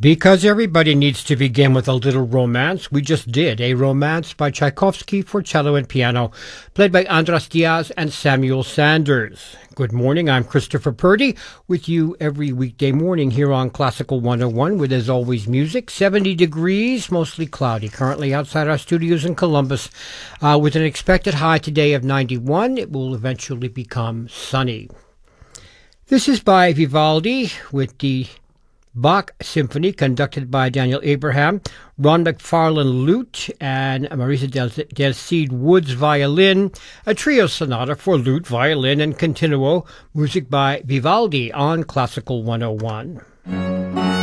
Because everybody needs to begin with a little romance, we just did a romance by Tchaikovsky for cello and piano, played by Andras Diaz and Samuel Sanders. Good morning, I'm Christopher Purdy, with you every weekday morning here on Classical 101, with, as always, music. 70 degrees, mostly cloudy, currently outside our studios in Columbus, with an expected high today of 91. It will eventually become sunny. This is by Vivaldi with the Bach Symphony, conducted by Daniel Abraham, Ron McFarlane lute, and Marisa del Cid Woods violin, a trio sonata for lute, violin, and continuo, music by Vivaldi on Classical 101.